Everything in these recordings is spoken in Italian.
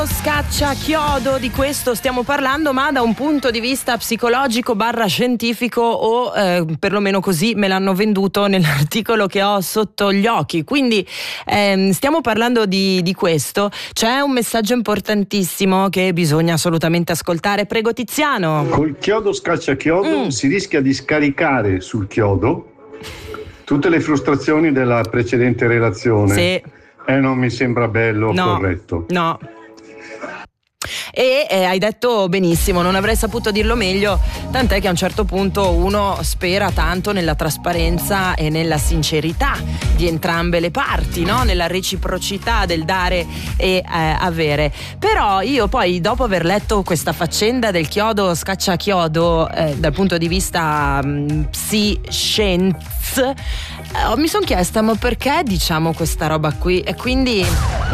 Scaccia chiodo, di questo stiamo parlando, ma da un punto di vista psicologico / scientifico, o perlomeno così me l'hanno venduto nell'articolo che ho sotto gli occhi. Quindi stiamo parlando di questo. C'è un messaggio importantissimo che bisogna assolutamente ascoltare. Prego Tiziano. Col chiodo scaccia chiodo si rischia di scaricare sul chiodo tutte le frustrazioni della precedente relazione. Sì. Non mi sembra bello, corretto. No. E hai detto benissimo, non avrei saputo dirlo meglio, tant'è che a un certo punto uno spera tanto nella trasparenza e nella sincerità di entrambe le parti, no? Nella reciprocità del dare e avere. Però io poi, dopo aver letto questa faccenda del chiodo scaccia chiodo dal punto di vista scienze, mi sono chiesta, ma perché diciamo questa roba qui? E quindi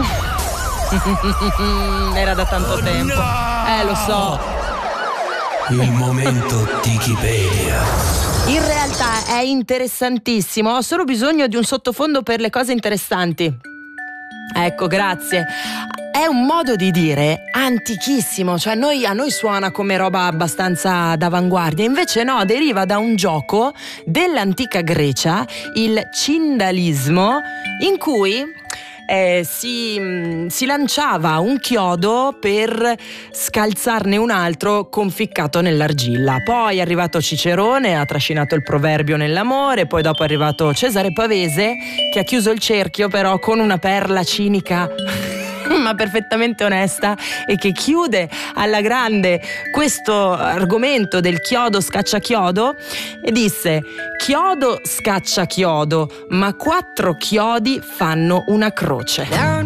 era da tanto tempo. Lo so. Il momento Wikipedia. In realtà è interessantissimo. Ho solo bisogno di un sottofondo per le cose interessanti. Ecco, grazie. È un modo di dire antichissimo, cioè a noi suona come roba abbastanza d'avanguardia, invece no, deriva da un gioco dell'antica Grecia, il cindalismo, in cui si lanciava un chiodo per scalzarne un altro conficcato nell'argilla. Poi è arrivato Cicerone, ha trascinato il proverbio nell'amore, poi dopo è arrivato Cesare Pavese, che ha chiuso il cerchio però con una perla cinica ma perfettamente onesta, e che chiude alla grande questo argomento del chiodo scaccia chiodo, e disse: chiodo scaccia chiodo, ma 4 chiodi fanno una croce.